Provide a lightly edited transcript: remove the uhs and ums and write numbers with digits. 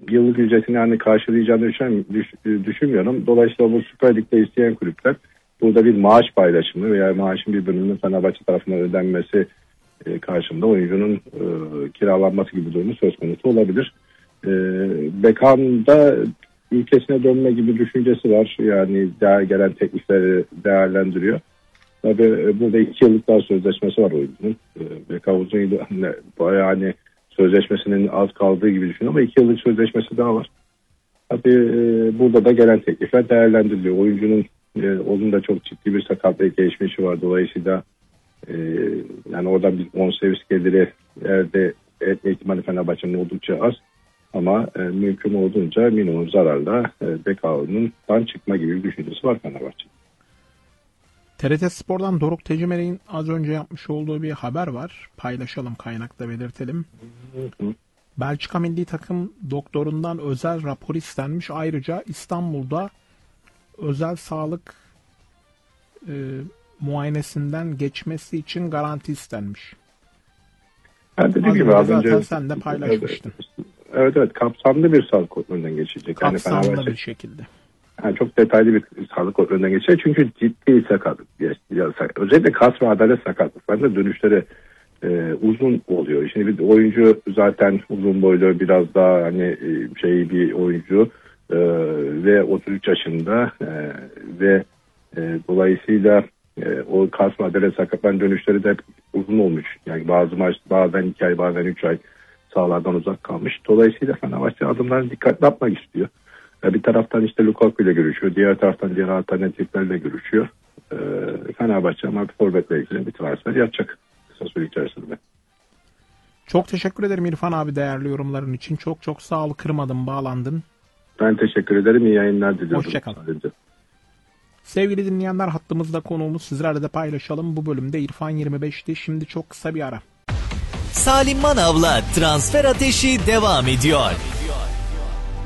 yıllık ücretini hani karşılayacağını düşünmüyorum. Dolayısıyla bu Süper Lig'de isteyen kulüpler burada bir maaş paylaşımı veya maaşın bir bölümünün Fenerbahçe tarafından ödenmesi karşılığında oyuncunun kiralanması gibi durumu söz konusu olabilir. Bekan da ülkesine dönme gibi düşüncesi var. Yani gelen teklifleri değerlendiriyor. Tabii burada 2 yıllık daha sözleşmesi var oyuncunun. Bekan uzun yıl bayağı hani sözleşmesinin az kaldığı gibi düşünüyor ama 2 yıllık sözleşmesi daha var. Tabii burada da gelen teklifler değerlendiriliyor. Oyuncunun onun da çok ciddi bir sakatlık geçmişi var. Dolayısıyla yani oradan bir bonservis geliri elde etme ihtimali Fenerbahçe'nin oldukça az. Ama mümkün olduğunca minimum zararla Bekao'nun çıkma gibi bir düşüncesi var Fenerbahçe. TRT Spor'dan Doruk Tecimer'in az önce yapmış olduğu bir haber var. Paylaşalım, kaynakta belirtelim. Belçika milli takım doktorundan özel rapor istenmiş. Ayrıca İstanbul'da özel sağlık muayenesinden geçmesi için garanti istenmiş. Ben dediğim gibi az önce zaten sen de paylaşmıştın. Evet, kapsamlı bir sağlık kontrolünden geçecek. Kapsamlı bir şekilde. Yani çok detaylı bir sağlık kontrolünden geçecek. Çünkü ciddi sakatlık. Özellikle kas ve adalet sakatlıklarında dönüşleri uzun oluyor. Şimdi bir oyuncu zaten uzun boylu, biraz daha hani bir oyuncu ve 33 yaşında ve dolayısıyla o kas ve adalet sakatlıklarının dönüşleri de uzun olmuş. Yani bazen 2 ay, bazen 3 ay sahalardan uzak kalmış. Dolayısıyla Fenerbahçe adımlarını dikkatli yapmak istiyor. Bir taraftan işte Lukaku ile görüşüyor. Diğer taraftan diğer alternatiflerle görüşüyor. Fenerbahçe ama bir forvetle ilgili bir transfer yapacak kısa süre içerisinde. Çok teşekkür ederim İrfan abi, değerli yorumların için. Çok çok sağ ol. Kırmadın, bağlandın. Ben teşekkür ederim. İyi yayınlar diliyorum. Hoşçakal. Sevgili dinleyenler, hattımızda konuğumuz, sizlerle de paylaşalım. Bu bölümde İrfan 25'ti. Şimdi çok kısa bir ara. Salim Manav'la Transfer Ateşi devam ediyor.